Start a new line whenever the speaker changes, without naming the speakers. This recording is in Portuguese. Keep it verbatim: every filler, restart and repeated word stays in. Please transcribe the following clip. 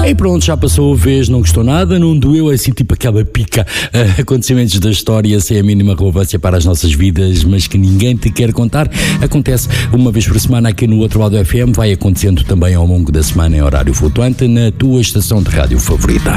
E pronto, já passou a vez, não gostou nada, não doeu, assim tipo aquela pica, uh, acontecimentos da história sem a mínima relevância para as nossas vidas, mas que ninguém te quer contar. Acontece uma vez por semana aqui no Outro Lado F M, vai acontecendo também ao longo da semana em horário flutuante na tua estação de rádio favorita.